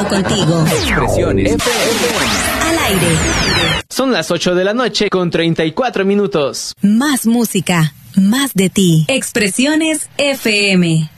conectado contigo. Expresiones FM. Al aire. Son las 8 de la noche con 34 minutos. Más música, más de ti. Expresiones FM.